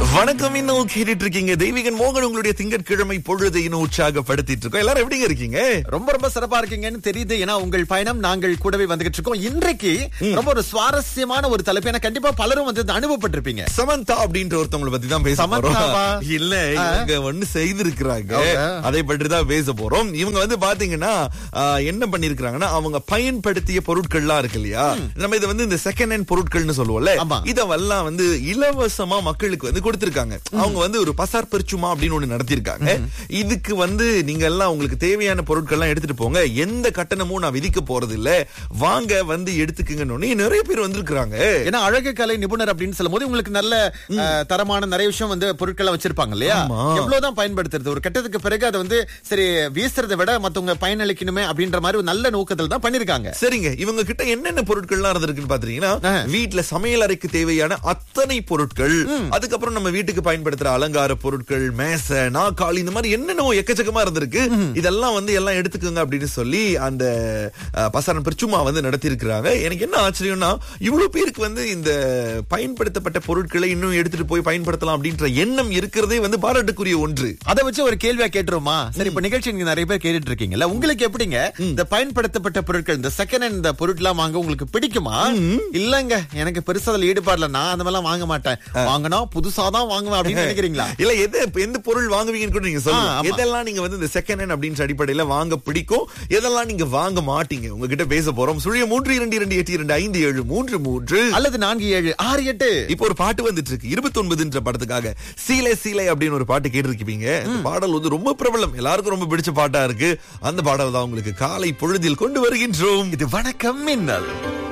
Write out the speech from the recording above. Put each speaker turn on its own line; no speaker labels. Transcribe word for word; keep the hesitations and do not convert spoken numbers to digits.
வணக்கம். இன்னும் கேட்டுட்டு இருக்கீங்க தெய்வீகன் மோகன் உங்களுடைய திங்கட்கிழமை பொழுதை இன்னும் உற்சாகப்படுத்திட்டு இருக்கோம். எல்லாரும் எப்படிங்க இருக்கீங்க?
ரொம்ப ரொம்ப சிறப்பா இருக்கீங்கன்னு தெரியுது. ஏன்னா உங்கள் பயணம் நாங்கள் கூடவே வந்துகிட்டு இருக்கோம். இன்றைக்கு ரொம்ப ஒரு சுவாரஸ்யமான ஒரு தலைப்பு. ஏன்னா கண்டிப்பா பலரும் வந்து அனுபவப்பட்டிருப்பீங்க.
சமந்தா அப்படின்ற ஒருத்தவங்களை பத்தி தான் பேச
சமந்தாவா?
போறோம். இல்ல, இவங்க ஒண்ணு செய்திருக்கிறாங்க, அதை பற்றி தான் பேச போறோம். இவங்க வந்து பாத்தீங்கன்னா ஆஹ், என்ன பண்ணிருக்காங்கன்னா, அவங்க பயன்படுத்திய பொருட்கள்லாம் இருக்கு இல்லையா, நம்ம இதை வந்து இந்த செகண்ட் ஹேண்ட் பொருட்கள்னு சொல்லுவோம்ல,
ஆமா.
இதெல்லாம் வந்து இலவசமா மக்களுக்கு வந்து கொடுத்திருக்காங்க. அவங்க வந்து ஒரு பசார் பெருச்சுமா அப்படின்னு ஒண்ணு நடத்திருக்காங்க. இதுக்கு வந்து நீங்க எல்லாம் உங்களுக்கு தேவையான பொருட்கள் எல்லாம் எடுத்துட்டு போங்க, எந்த கட்டணமும் நான் விதிக்க போறது இல்ல, வாங்க வந்து எடுத்துக்குங்கன்னு நிறைய பேர் வந்திருக்காங்க.
ஏன்னா அழகு கலை நிபுணர் அப்படின்னு சொல்லும் போது உங்களுக்கு நல்ல அஹ், தரமான நிறைய விஷயம் வந்து பொருட்களை வச்சிருப்பாங்க இல்லையா?
ஆமா.
எவ்வளவுதான் பயன்படுத்துறது, ஒரு கட்டத்துக்கு பிறகு அதை வந்து சரி வீசுறதை விட மத்தவங்க பயனளிக்கணுமே அப்படின்ற மாதிரி ஒரு நல்ல நோக்கத்தில் தான் பண்ணிருக்காங்க.
சரிங்க, இவங்க கிட்ட என்னென்ன பொருட்கள்லாம் இருந்திருக்குன்னு பாத்தீங்கன்னா, வீட்டுல சமையல் அறைக்கு தேவையான அத்தனை பொருட்கள், அதுக்கப்புறம் நம்ம வீட்டுக்கு பயன்படுத்துற அலங்கார பொருட்கள், மேசை, நாற்காலி, இந்த மாதிரி என்னென்னவோ எக்கச்சக்கமா இருந்திருக்கு. இதெல்லாம் வந்து எல்லாம் எடுத்துக்கோங்க அப்படின்னு சொல்லி அந்த அஹ், பசாரன் பெருச்சுமா வந்து நடத்தி இருக்கிறாங்க. எனக்கு என்ன ஆச்சரியம்னா, இவ்வளவு பேருக்கு வந்து இந்த பயன்படுத்தப்பட்ட பொருட்களை இன்னும் எடுத்துட்டு போய் பயன்படுத்தலாம் அப்படின்ற எண்ணம் இருக்கிறதே வந்து பாராட்டுக்குரிய ஒன்று.
அதை வச்சு ஒரு கேள்வியா கேட்டுருமா? சரி, இப்ப நிகழ்ச்சி நீங்க நிறைய பேர் கேட்டுட்டு இருக்கீங்கல்ல, உங்களுக்கு எப்படிங்க இந்த பயன்படுத்தப்பட்ட பொருட்கள், இந்த செகண்ட் ஹேண்ட் இந்த பொருட்கள் வாங்க உங்களுக்கு பிடிக்குமா? இல்லங்க, எனக்கு பெருசா அதுல ஈடுபாடுல, நான் அந்த மாதிரி வாங்க மாட்டேன், வாங்கினா புதுசாதான் வாங்குவேன் அப்படின்னு நினைக்கிறீங்களா?
இல்ல, எது எந்த பொருள் வாங்குவீங்கன்னு கூட நீங்க சொல்லுங்க.
ஆ, ஆமா.
எதெல்லாம் நீங்க வந்து இந்த செகண்ட் ஹேண்ட் அப்படின்ற அடிப்படையில வாங்க பிடிக்கும், எதெல்லாம் நீங்க வாங்க மாட்டீங்க, உங்ககிட்ட பேச போறோம். சுழிய மூன்று இரண்டு இரண்டு எட்டு இரண்டு ஐந்து ஏழு மூன்று மூன்று
அல்லது நான்கு ஏழு ஆறு எட்டு.
இப்போ ஒரு பாட்டு வந்துட்டு இருக்கு, இருபத்தி ஒன்பதுன்ற படத்துக்காக சீலை சீலை அப்படின்னு ஒரு பாட்டு கேட்டிருக்கீங்க. அந்த பாடல் வந்து ரொம்ப பிரபலம், எல்லாருக்கும் ரொம்ப பிடிச்ச பாட்டா இருக்கு. அந்த பாடல் தான் உங்களுக்கு காலை பொழுதில் கொண்டு வருகின்றோம்.
இது வணக்கம் மின்னல்.